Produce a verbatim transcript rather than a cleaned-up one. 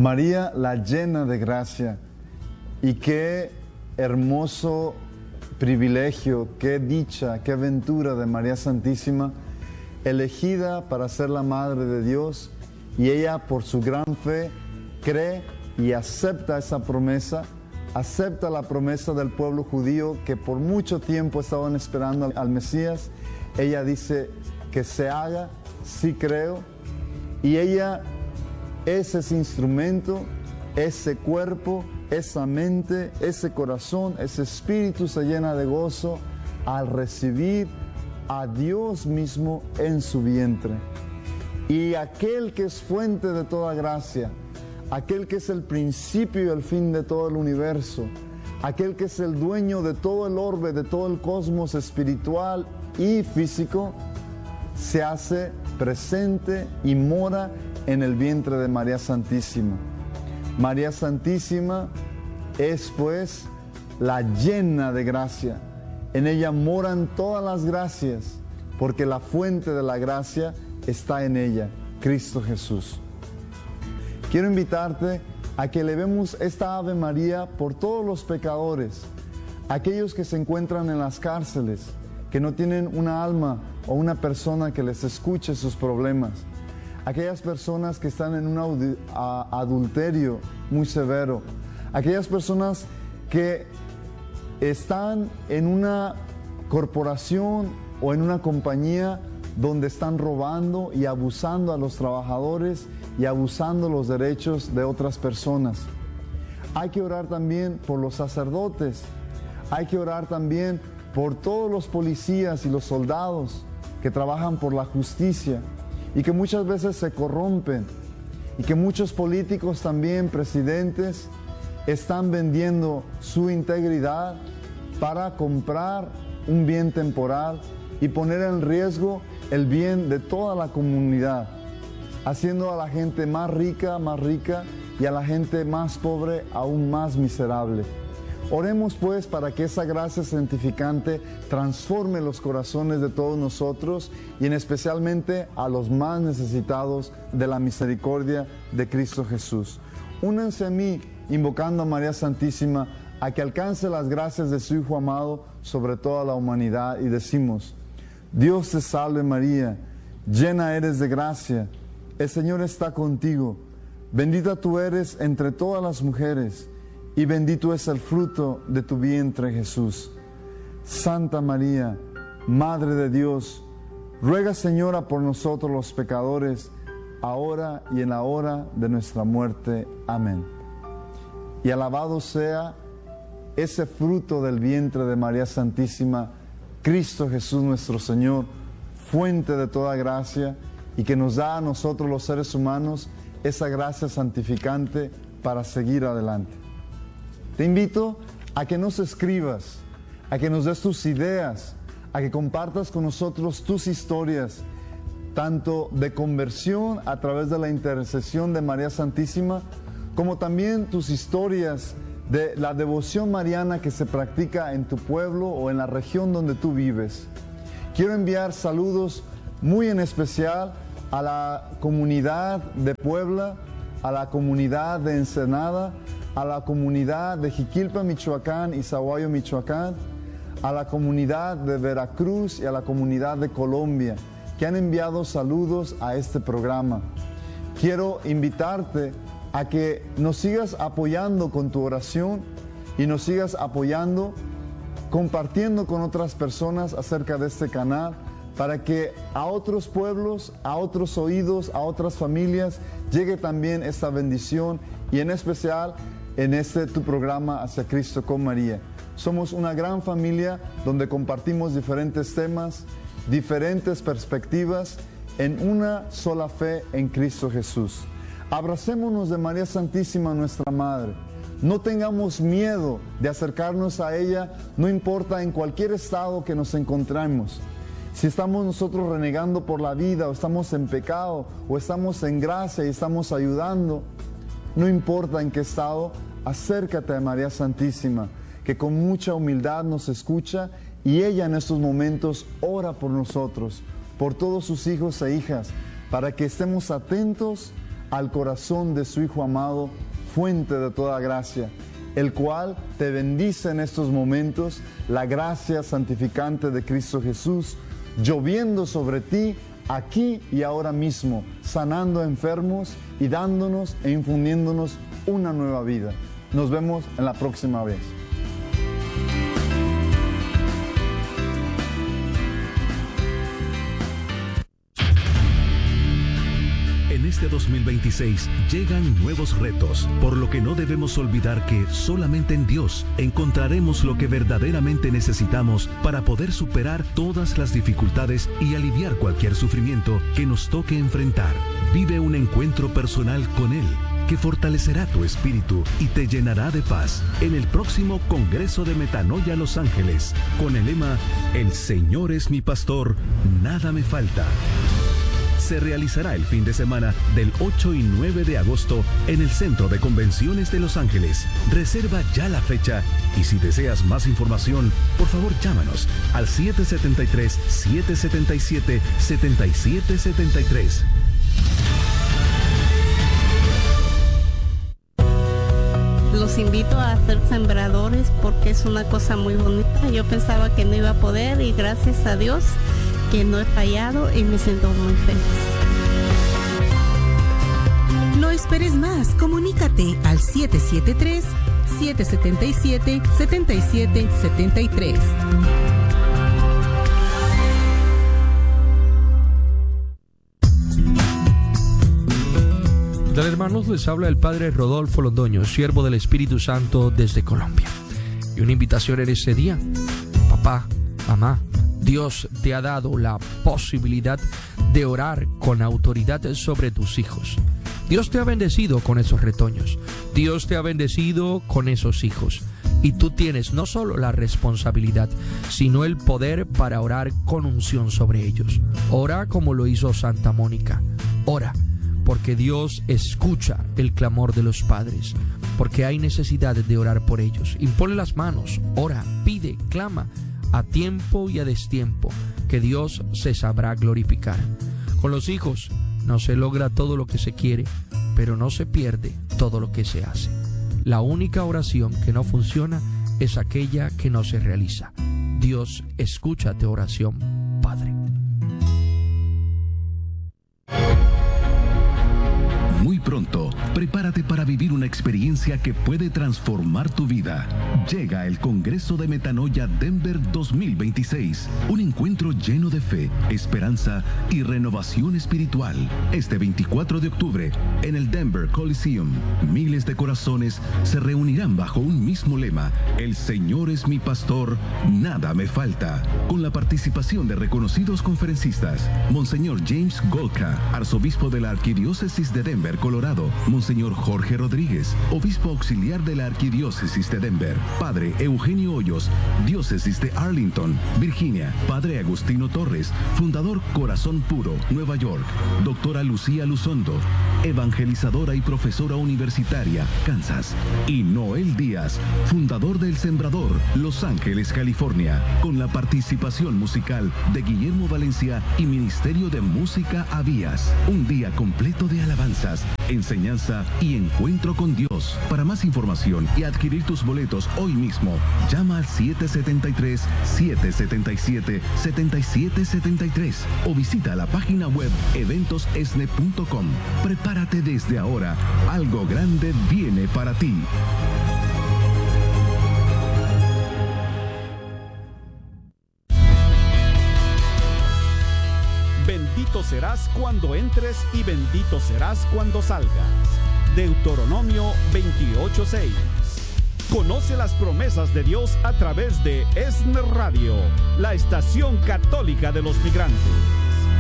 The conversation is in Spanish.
María, la llena de gracia. Y qué hermoso privilegio, qué dicha, qué aventura de María Santísima, elegida para ser la Madre de Dios, y ella por su gran fe cree y acepta esa promesa, acepta la promesa del pueblo judío que por mucho tiempo estaban esperando al Mesías. Ella dice que se haga, sí creo, y ella es ese instrumento, ese cuerpo, esa mente, ese corazón, ese espíritu se llena de gozo al recibir a Dios mismo en su vientre. Y aquel que es fuente de toda gracia, aquel que es el principio y el fin de todo el universo, aquel que es el dueño de todo el orbe, de todo el cosmos espiritual y físico, se hace presente y mora en el vientre de María Santísima. María Santísima es pues la llena de gracia. En ella moran todas las gracias, porque la fuente de la gracia está en ella, Cristo Jesús. Quiero invitarte a que elevemos esta Ave María por todos los pecadores, aquellos que se encuentran en las cárceles, que no tienen una alma o una persona que les escuche sus problemas, aquellas personas que están en un adulterio muy severo, aquellas personas que están en una corporación o en una compañía donde están robando y abusando a los trabajadores y abusando los derechos de otras personas. Hay que orar también por los sacerdotes, hay que orar también por todos los policías y los soldados que trabajan por la justicia y que muchas veces se corrompen, y que muchos políticos también, presidentes, están vendiendo su integridad para comprar un bien temporal y poner en riesgo el bien de toda la comunidad, haciendo a la gente más rica, más rica, y a la gente más pobre aún más miserable. Oremos pues para que esa gracia santificante transforme los corazones de todos nosotros y en especialmente a los más necesitados de la misericordia de Cristo Jesús. Únanse a mí invocando a María Santísima a que alcance las gracias de su Hijo amado sobre toda la humanidad, y decimos: Dios te salve María, llena eres de gracia, el Señor está contigo, bendita tú eres entre todas las mujeres, y bendito es el fruto de tu vientre, Jesús. Santa María, Madre de Dios, ruega, Señora, por nosotros los pecadores, ahora y en la hora de nuestra muerte. Amén. Y alabado sea ese fruto del vientre de María Santísima, Cristo Jesús nuestro Señor, fuente de toda gracia, y que nos da a nosotros los seres humanos esa gracia santificante para seguir adelante. Te invito a que nos escribas, a que nos des tus ideas, a que compartas con nosotros tus historias, tanto de conversión a través de la intercesión de María Santísima, como también tus historias de la devoción mariana que se practica en tu pueblo o en la región donde tú vives. Quiero enviar saludos muy en especial a la comunidad de Puebla, a la comunidad de Ensenada, a la comunidad de Jiquilpa, Michoacán y Sahuayo, Michoacán, a la comunidad de Veracruz y a la comunidad de Colombia, que han enviado saludos a este programa. Quiero invitarte a que nos sigas apoyando con tu oración y nos sigas apoyando compartiendo con otras personas acerca de este canal, para que a otros pueblos, a otros oídos, a otras familias llegue también esta bendición, y en especial en este tu programa Hacia Cristo con María. Somos una gran familia donde compartimos diferentes temas, diferentes perspectivas en una sola fe en Cristo Jesús. Abracémonos de María Santísima, nuestra Madre. No tengamos miedo de acercarnos a ella, no importa en cualquier estado que nos encontremos. Si estamos nosotros renegando por la vida, o estamos en pecado, o estamos en gracia y estamos ayudando, no importa en qué estado, acércate a María Santísima, que con mucha humildad nos escucha, y ella en estos momentos ora por nosotros, por todos sus hijos e hijas, para que estemos atentos al corazón de su Hijo amado, fuente de toda gracia, el cual te bendice en estos momentos la gracia santificante de Cristo Jesús, lloviendo sobre ti aquí y ahora mismo, sanando enfermos y dándonos e infundiéndonos una nueva vida. Nos vemos en la próxima vez. En este dos mil veintiséis llegan nuevos retos, por lo que no debemos olvidar que solamente en Dios encontraremos lo que verdaderamente necesitamos para poder superar todas las dificultades y aliviar cualquier sufrimiento que nos toque enfrentar. Vive un encuentro personal con Él, que fortalecerá tu espíritu y te llenará de paz en el próximo Congreso de Metanoia Los Ángeles, con el lema El Señor es mi pastor, nada me falta. Se realizará el fin de semana del ocho y nueve de agosto en el Centro de Convenciones de Los Ángeles. Reserva ya la fecha y si deseas más información, por favor llámanos al siete siete tres, siete siete siete, siete siete siete tres. Los invito a ser sembradores porque es una cosa muy bonita. Yo pensaba que no iba a poder y gracias a Dios que no he fallado y me siento muy feliz. No esperes más, comunícate al siete siete tres, siete siete siete, siete siete siete tres. ¿Qué tal, hermanos? Les habla el Padre Rodolfo Londoño, siervo del Espíritu Santo desde Colombia. Y una invitación en ese día. Papá, mamá, Dios te ha dado la posibilidad de orar con autoridad sobre tus hijos. Dios te ha bendecido con esos retoños. Dios te ha bendecido con esos hijos. Y tú tienes no solo la responsabilidad, sino el poder para orar con unción sobre ellos. Ora como lo hizo Santa Mónica. Ora, porque Dios escucha el clamor de los padres. Porque hay necesidad de orar por ellos. Impone las manos, ora, pide, clama. A tiempo y a destiempo, que Dios se sabrá glorificar. Con los hijos no se logra todo lo que se quiere, pero no se pierde todo lo que se hace. La única oración que no funciona es aquella que no se realiza. Dios escucha tu oración, Padre. Muy pronto, prepárate para vivir una experiencia que puede transformar tu vida. Llega el Congreso de Metanoia Denver dos mil veintiséis, un encuentro lleno de fe, esperanza y renovación espiritual. Este veinticuatro de octubre, en el Denver Coliseum, miles de corazones se reunirán bajo un mismo lema: El Señor es mi pastor, nada me falta. Con la participación de reconocidos conferencistas: Monseñor James Golka, arzobispo de la Arquidiócesis de Denver, Colorado; Monseñor Jorge Rodríguez, obispo auxiliar de la Arquidiócesis de Denver; Padre Eugenio Hoyos, diócesis de Arlington, Virginia; Padre Agustino Torres, fundador Corazón Puro, Nueva York; Doctora Lucía Luzondo, evangelizadora y profesora universitaria, Kansas; y Noel Díaz, fundador del Sembrador, Los Ángeles, California, con la participación musical de Guillermo Valencia y Ministerio de Música Avías. Un día completo de alabanzas, enseñanza y encuentro con Dios. Para más información y adquirir tus boletos hoy mismo, llama al siete siete tres, siete siete siete, siete siete siete tres o visita la página web eventos esne punto com. Prepárate desde ahora, algo grande viene para ti. Bendito serás cuando entres y bendito serás cuando salgas. Deuteronomio veintiocho seis. Conoce las promesas de Dios a través de ESNE Radio, la estación católica de los migrantes.